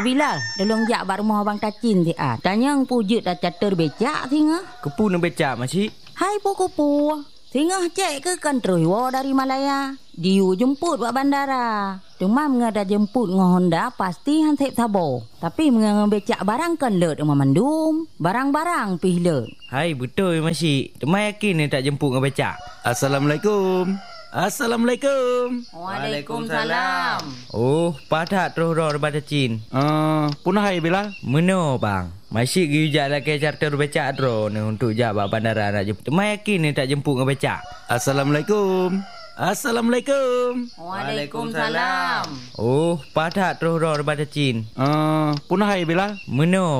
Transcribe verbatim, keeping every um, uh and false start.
Bilal, tolong jak bak rumah abang Tacin si ah. Tanya ang pujut dah catur becak singa. Kepu nak becak makcik. Hai puku-pu. Singa cek ke kan terus wa dari Malaya. Diu jemput buat bandara. Cuma menga dah jemput ngah Honda pasti han sep sabo. Tapi menga becak barang kan lut rumah mandum. Barang-barang pih lut. Hai betul makcik. Temai yakin ni tak jemput dengan becak. Assalamualaikum. Assalamualaikum. Waalaikumsalam. Oh, padat terus roh daripada Cin. Uh, punah hai Bilal. Meno bang. Masih pergi ujak lagi charter becak terus ni untuk jak bak bandara nak jemput. Temai yakin ni tak jemput dengan becak. Assalamualaikum. Assalamualaikum. Waalaikumsalam. Oh, padat terus roh daripada Cin. Uh, punah hai Bilal. Meno